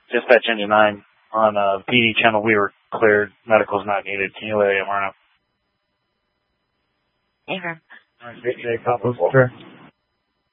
Dispatch 99 on PD channel. We were cleared. Medical's not needed. Can you let AMR know? Okay. All right, J. Copos.